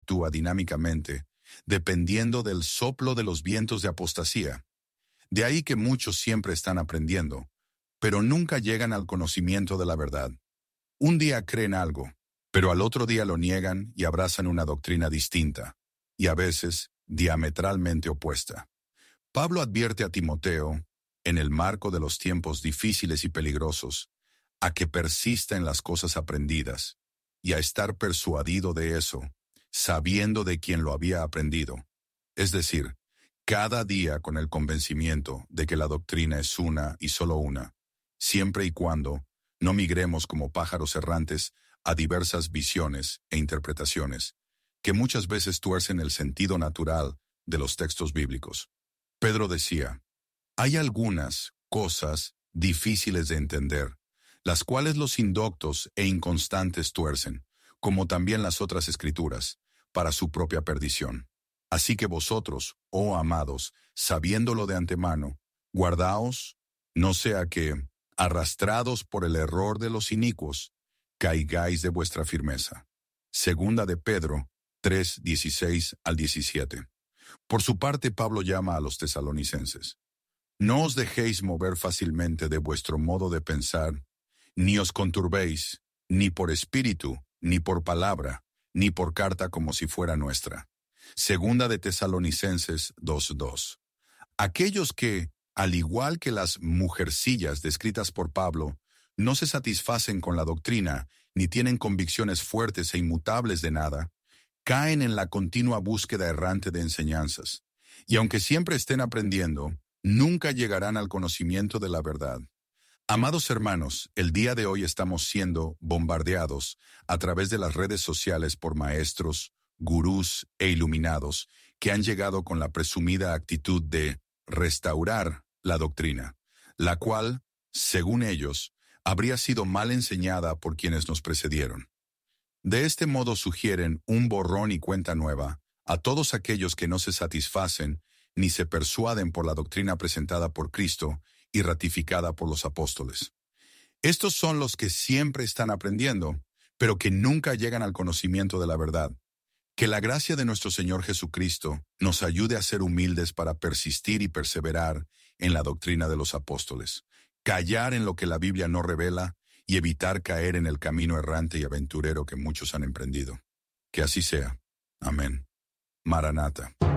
actúa dinámicamente, dependiendo del soplo de los vientos de apostasía. De ahí que muchos siempre están aprendiendo, pero nunca llegan al conocimiento de la verdad. Un día creen algo, pero al otro día lo niegan y abrazan una doctrina distinta, y a veces diametralmente opuesta. Pablo advierte a Timoteo, en el marco de los tiempos difíciles y peligrosos, a que persista en las cosas aprendidas, y a estar persuadido de eso, sabiendo de quién lo había aprendido. Es decir, cada día con el convencimiento de que la doctrina es una y solo una, siempre y cuando no migremos como pájaros errantes a diversas visiones e interpretaciones, que muchas veces tuercen el sentido natural de los textos bíblicos. Pedro decía, hay algunas cosas difíciles de entender, las cuales los indoctos e inconstantes tuercen, como también las otras escrituras, para su propia perdición. Así que vosotros, oh amados, sabiéndolo de antemano, guardaos, no sea que, arrastrados por el error de los inicuos, caigáis de vuestra firmeza. Segunda de Pedro 3, 16 al 17. Por su parte, Pablo llama a los tesalonicenses. No os dejéis mover fácilmente de vuestro modo de pensar, ni os conturbéis, ni por espíritu, ni por palabra, ni por carta como si fuera nuestra. Segunda de Tesalonicenses 2:2. Aquellos que, al igual que las mujercillas descritas por Pablo, no se satisfacen con la doctrina, ni tienen convicciones fuertes e inmutables de nada, caen en la continua búsqueda errante de enseñanzas, y aunque siempre estén aprendiendo, nunca llegarán al conocimiento de la verdad. Amados hermanos, el día de hoy estamos siendo bombardeados a través de las redes sociales por maestros, gurús e iluminados que han llegado con la presumida actitud de restaurar la doctrina, la cual, según ellos, habría sido mal enseñada por quienes nos precedieron. De este modo sugieren un borrón y cuenta nueva a todos aquellos que no se satisfacen ni se persuaden por la doctrina presentada por Cristo y ratificada por los apóstoles. Estos son los que siempre están aprendiendo, pero que nunca llegan al conocimiento de la verdad. Que la gracia de nuestro Señor Jesucristo nos ayude a ser humildes para persistir y perseverar en la doctrina de los apóstoles, callar en lo que la Biblia no revela y evitar caer en el camino errante y aventurero que muchos han emprendido. Que así sea. Amén. Maranata.